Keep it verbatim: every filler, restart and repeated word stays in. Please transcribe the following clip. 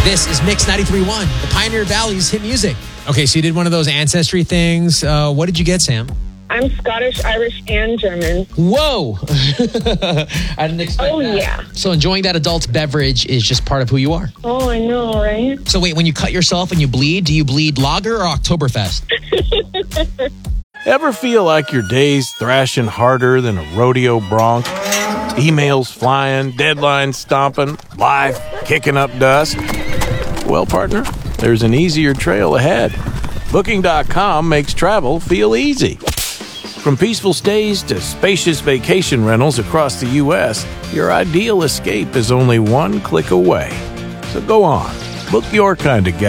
This is Mix ninety-three point one, the Pioneer Valley's hit music. Okay, so you did one of those ancestry things. Uh, what did you get, Sam? I'm Scottish, Irish, and German. Whoa! I didn't expect Oh, that. yeah. So enjoying that adult beverage is just part of who you are. Oh, I know, right? So wait, when you cut yourself and you bleed, do you bleed lager or Oktoberfest? Ever feel like your day's thrashing harder than a rodeo bronc? Emails flying, deadlines stomping, life kicking up dust? Well, partner, there's an easier trail ahead. Booking dot com makes travel feel easy. From peaceful stays to spacious vacation rentals across the U S, your ideal escape is only one click away. So go on, book your kind of getaway